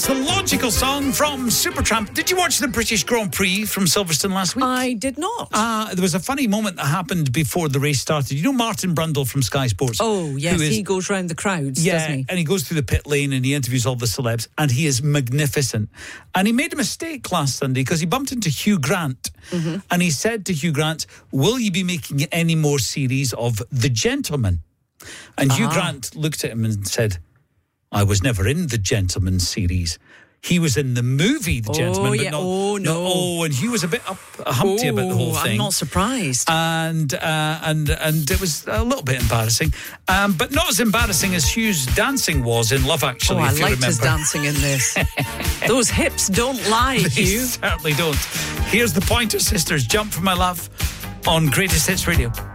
It's the logical song from Supertramp. Did you watch the British Grand Prix from Silverstone last week? I did not. There was a funny moment that happened before the race started. You know Martin Brundle from Sky Sports? Oh, yes, he goes round the crowds, doesn't he? And he goes through the pit lane and he interviews all the celebs, and he is magnificent. And he made a mistake last Sunday because he bumped into Hugh Grant, and he said to Hugh Grant, will you be making any more series of The Gentleman? And Hugh Grant looked at him and said, I was never in The Gentleman series. He was in the movie The Gentleman, but not. And he was a bit humpty about the whole thing. I'm not surprised. And it was a little bit embarrassing, but not as embarrassing as Hugh's dancing was in Love Actually. I liked his dancing in this. Those hips don't lie, They Hugh. certainly don't. Here's the Pointer Sisters, Jump for My Love, on Greatest Hits Radio.